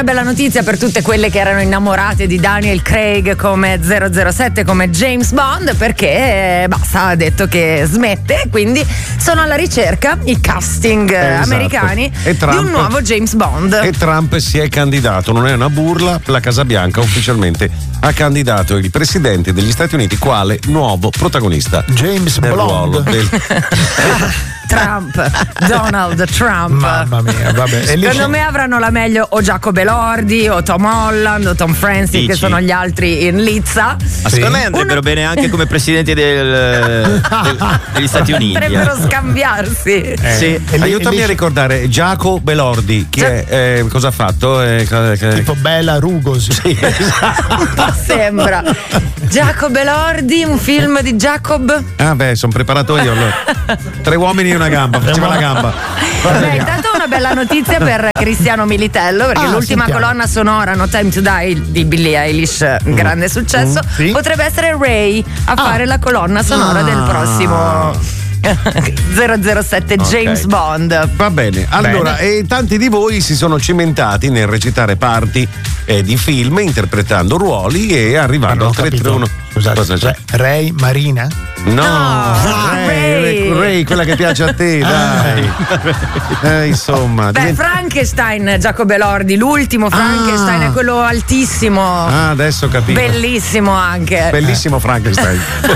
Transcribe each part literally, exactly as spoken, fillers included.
una bella notizia per tutte quelle che erano innamorate di Daniel Craig come zero zero sette, come James Bond, perché basta, ha detto che smette, quindi sono alla ricerca i casting Eh, esatto. americani E Trump- di un nuovo James Bond. E Trump si è candidato, non è una burla, la Casa Bianca ufficialmente ha candidato il presidente degli Stati Uniti quale nuovo protagonista James del Blonde. ruolo del Trump, Donald Trump. Mamma mia, vabbè. E lì Secondo c'è- me avranno la meglio o Jacob Elordi o Tom Holland o Tom Francis, Dici? che sono gli altri in lizza. Ma secondo me andrebbero Uno- bene anche come presidenti del- del- degli Stati Uniti. Potrebbero eh. scambiarsi. eh, sì. e lì- Aiutami e lì a c'è- ricordare Giacomo Belordi, chi è, eh, cosa ha fatto? Eh, che- che- tipo Bela Rugos. Sì, esatto. Sembra Jacob Elordi, un film di Jacob. Ah beh, sono preparato io allora. Tre uomini e una gamba, faceva la gamba. Beh, intanto una bella notizia per Cristiano Militello, perché Ah, l'ultima sentiamo. colonna sonora No Time to Die di Billie Eilish, grande successo, Mm, sì. potrebbe essere Ray a Ah. fare la colonna sonora Ah. del prossimo zero zero sette James Bond. Va bene, allora, e tanti di voi si sono cimentati nel recitare parti eh, di film, interpretando ruoli e arrivando Ah, al non ho tre tre uno. capito. Scusate, Cosa c'è? Re- Ray Marina? No, No, Ray, Ray. Ray, Ray, quella che piace a te, dai. Eh, insomma, Beh, diventa- Frankenstein, Jacob Elordi, l'ultimo Frankenstein Ah. è quello altissimo. Ah, adesso ho capito. Bellissimo anche. Bellissimo Frankenstein.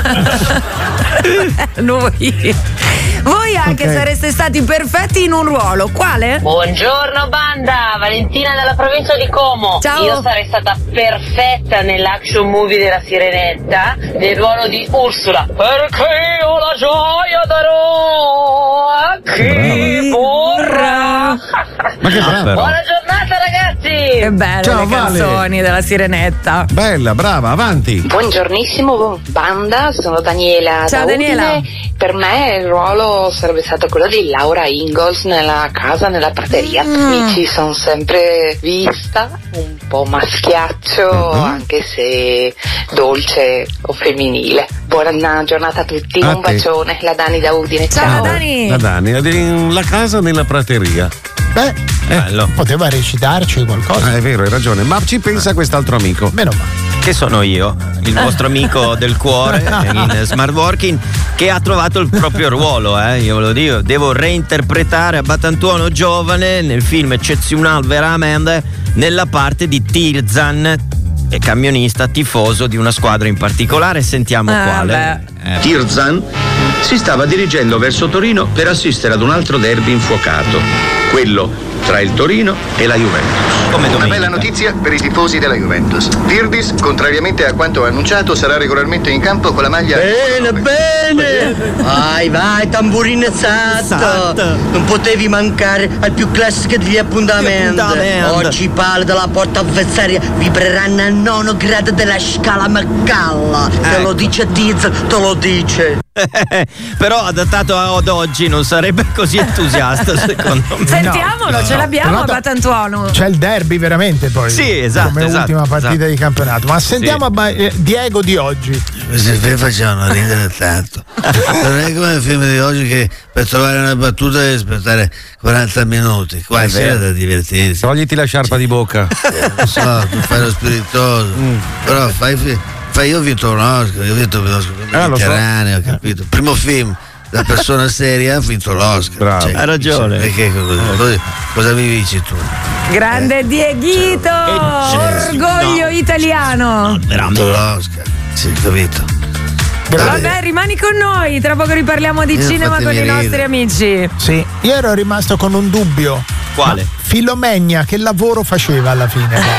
Noi. Voi anche Ok. sareste stati perfetti in un ruolo. Quale? Buongiorno banda, Valentina dalla provincia di Como. Ciao. Io sarei stata perfetta nell'action movie della Sirenetta nel ruolo di Ursula. Perché io la gioia darò a chi vorrà. Ma che brava. Buona giornata ragazzi. Che belle Ciao, le Vale. canzoni della Sirenetta. Bella, brava, avanti. Buongiornissimo banda, sono Daniela Ciao, da Daniela. Udine. Per me il ruolo sarebbe stato quello di Laura Ingalls nella Casa nella prateria. Mm. Mi ci sono sempre vista, un po' maschiaccio, Mhm. anche se dolce o femminile. Buona giornata a tutti, A un te. bacione, la Dani da Udine. Ciao, Ciao. Dani. La Dani, di- la casa nella prateria. Beh, Bello. poteva recitarci qualcosa. Ah, è vero, hai ragione. Ma ci pensa quest'altro amico. Meno male. Che sono io, il vostro amico del cuore in smart working, che ha trovato il proprio ruolo, eh. Io ve lo dico, devo reinterpretare Abbatantuono giovane nel film eccezionale veramente, nella parte di Tirzan, e camionista tifoso di una squadra in particolare. Sentiamo Ah, quale. Eh, Tirzan si stava dirigendo verso Torino per assistere ad un altro derby infuocato, quello tra il Torino e la Juventus. come Una domenica. bella notizia per i tifosi della Juventus. Virdis, contrariamente a quanto annunciato, sarà regolarmente in campo con la maglia. Bene, bene! Vai, vai, tamburinezzato! Non potevi mancare al più classico degli appuntamenti. appuntamenti. Oggi i pali della porta avversaria vibreranno al nono grado della scala Maccalla. Te Ecco. lo dice Tiz, te lo dice. Però adattato ad oggi non sarebbe così entusiasta, secondo me. Sentiamolo, ce l'abbiamo Però a da- Batantuono. C'è il derby veramente poi. Sì, esatto, Come esatto, ultima partita esatto. di campionato. Ma sentiamo Sì. a ba- eh, Diego di oggi. Se facciamo ridere tanto. Non è come il film di oggi che per trovare una battuta devi aspettare quaranta minuti. Qua È c'era vero. da divertirsi. Togliti la sciarpa di bocca. Eh, lo so, tu fai lo spiritoso. Però fai, fi- fai io ho vinto un Oscar, io ho vinto l'Oscar Ah, lo so. Mediterraneo, ho capito. Primo film da persona seria ha vinto l'Oscar. Bravo. Hai ragione. Perché cosa, cosa, cosa mi dici tu? Grande Dieghito, orgoglio no. italiano. Ho vinto l'Oscar, sì, capito. Vabbè, rimani con noi, tra poco riparliamo di Io cinema con fatemi i nostri ridere. amici. Sì, io ero rimasto con un dubbio. Quale? Ma Filomenia, che lavoro faceva alla fine?